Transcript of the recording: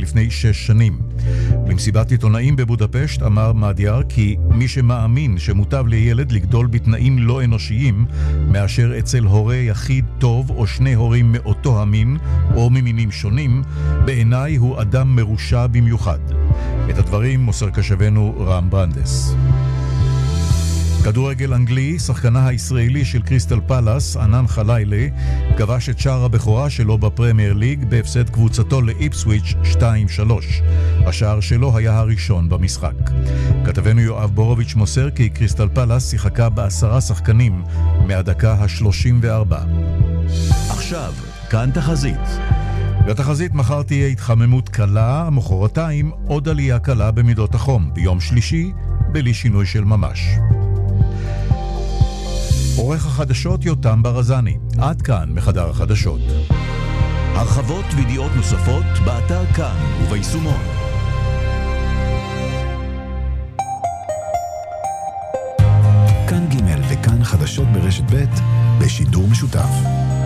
לפני 6 שנים. במסיבת עיתונאים בבודפשט אמר מדיאר כי מי שמאמין שמוטב לילד לגדול בתנאים לא אנושיים מאשר אצל הורה יחיד טוב או שני הורים מאותו המין או ממינים שונים, בעיניי הוא אדם מרושע במיוחד. את הדברים מוסר קשבנו רם ברנדס. כדורגל אנגלי, שחקנה הישראלי של קריסטל פלאס, ענן חלילי, כבש את שער הבכורה שלו בפרמייר ליג בהפסד קבוצתו לאיפסוויץ' 2-3. השער שלו היה הראשון במשחק. כתבנו יואב בורוביץ' מוסר כי קריסטל פלאס שיחקה ב10 שחקנים מהדקה ה-34. עכשיו, כאן תחזית. בתחזית מחר תהיה התחממות קלה, מחרתיים עוד עלייה קלה במידות החום, ביום שלישי בלי שינוי של ממש. עורך החדשות יותם ברזני. עד כאן מחדר החדשות. הרחבות וידיעות נוספות באתר כאן וביישומון. כאן ג' וכאן חדשות ברשת ב' בשידור משותף.